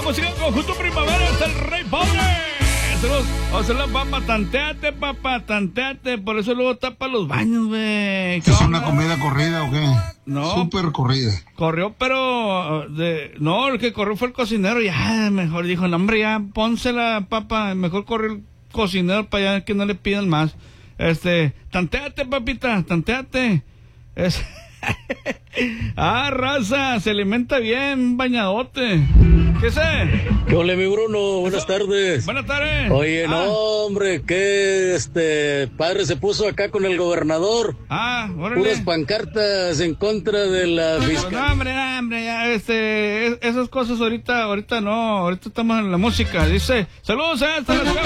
música del conjunto Primavera es el Rey Pobre. Vamos a hacer la papa, tanteate, papá, tanteate. Por eso luego tapa los baños, güey. ¿Es una comida corrida o qué? No. Súper corrida. Corrió, pero... No, el que corrió fue el cocinero. Ya, mejor dijo, no, hombre, ya, pónsela, papá. Mejor corrió el cocinero para allá que no le pidan más. Tanteate, papita, tanteate. Raza, se alimenta bien, un bañadote. ¿Qué sé? ¿Qué ole, mi Bruno? Buenas tardes. Buenas tardes. Oye, no, hombre, que padre se puso acá con el gobernador. Órale. Puras pancartas en contra de la fiscalía. No, hombre, ya, esas cosas ahorita no, ahorita estamos en la música. Dice, saludos, hasta la